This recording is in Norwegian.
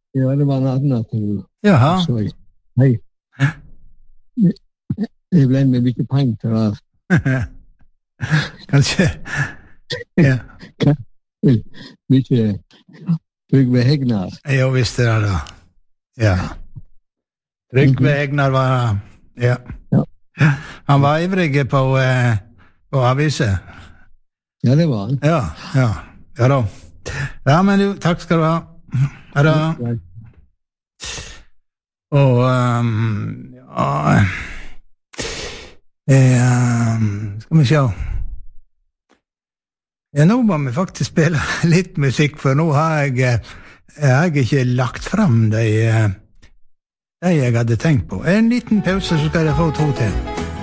Ja, det var natur. Jaha. Så, nei. Det ble med mye penger til det. Kanskje. Ja. Mye Trygve Hegnar. Ja, visst det da. Ja. Trygve Hegnar var, ja. Ja. Han var ivrig på aviser. Ja, det var han. Ja da. Ja, men du, takk skal du ha. Ha det. Og, skal vi se. Ja, nå må vi faktisk spille litt musikk, for nå har jeg ikke lagt frem de jeg hadde tenkt på. En liten pause, så skal jeg få 2 til.